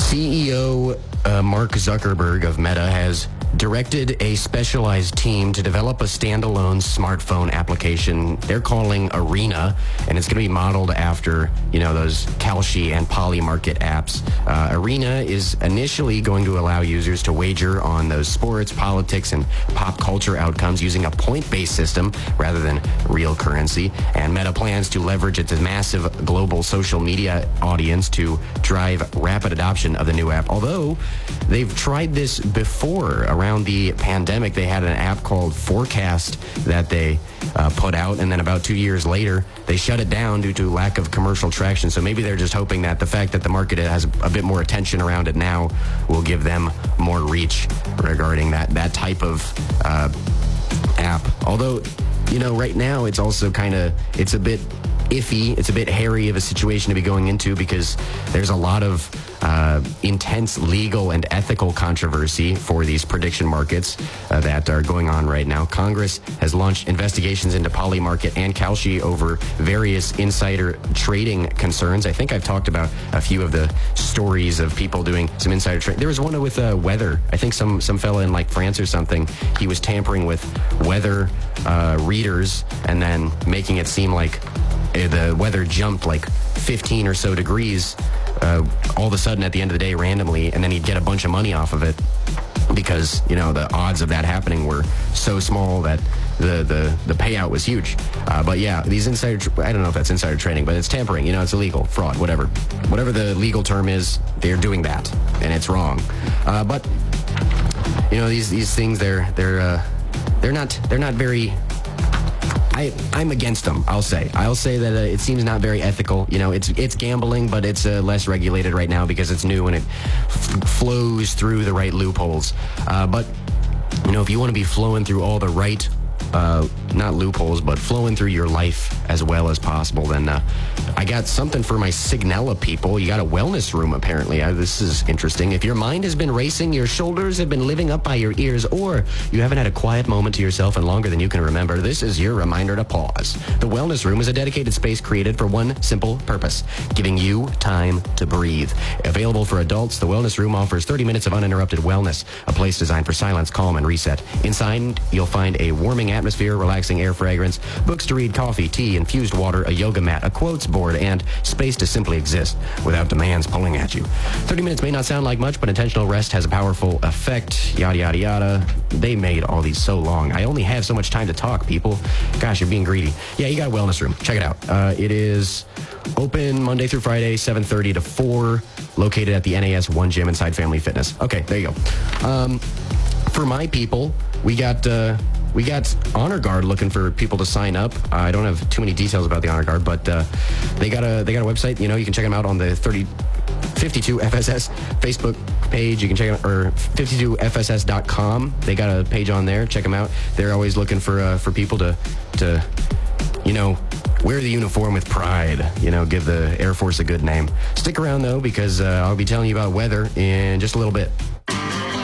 CEO Mark Zuckerberg of Meta has directed a specialized team to develop a standalone smartphone application they're calling Arena, and it's going to be modeled after, those Kalshi and Poly Market apps. Arena is initially going to allow users to wager on those sports, politics, and pop culture outcomes using a point-based system rather than real currency. And Meta plans to leverage its massive global social media audience to drive rapid adoption of the new app. Although they've tried this before. Around the pandemic, they had an app called Forecast that they put out, and then about 2 years later, they shut it down due to lack of commercial traction. So maybe they're just hoping that the fact that the market has a bit more attention around it now will give them more reach regarding that type of app. Although, right now it's also it's a bit iffy. It's a bit hairy of a situation to be going into because there's a lot of intense legal and ethical controversy for these prediction markets that are going on right now. Congress has launched investigations into Poly Market and Kalshi over various insider trading concerns. I think I've talked about a few of the stories of people doing some insider trading. There was one with weather. I think some fella in France or something, he was tampering with weather readers and then making it seem like the weather jumped 15 or so degrees all of a sudden at the end of the day randomly, and then he'd get a bunch of money off of it because, the odds of that happening were so small that the payout was huge. But yeah, these I don't know if that's insider trading, but it's tampering, it's illegal, fraud, whatever the legal term is, they're doing that, and it's wrong. But, these things, they're not very... I'm against them, I'll say that it seems not very ethical. It's gambling, but it's less regulated right now because it's new and it flows through the right loopholes. But, if you want to be flowing through all the right, not loopholes, but flowing through your life as well as possible, then I got something for my Signella people. You got a wellness room, apparently. This is interesting. If your mind has been racing, your shoulders have been living up by your ears, or you haven't had a quiet moment to yourself in longer than you can remember, this is your reminder to pause. The Wellness Room is a dedicated space created for one simple purpose: giving you time to breathe. Available for adults, the Wellness Room offers 30 minutes of uninterrupted wellness, a place designed for silence, calm, and reset. Inside, you'll find a warming atmosphere, relaxing air fragrance, books to read, coffee, tea, infused water, a yoga mat, a quotes board, and space to simply exist without demands pulling at you. 30 minutes may not sound like much, but intentional rest has a powerful effect. Yada, yada, yada. They made all these so long. I only have so much time to talk, people. Gosh, you're being greedy. Yeah, you got a wellness room. Check it out. It is open Monday through Friday, 7:30 to 4, located at the NAS One Gym inside Family Fitness. Okay, there you go. For my people, we got Honor Guard looking for people to sign up. I don't have too many details about the Honor Guard, but they got a website. You can check them out on the 52FSS Facebook page. You can check it out, or 52FSS.com. They got a page on there. Check them out. They're always looking for people to wear the uniform with pride. Give the Air Force a good name. Stick around though, because I'll be telling you about weather in just a little bit.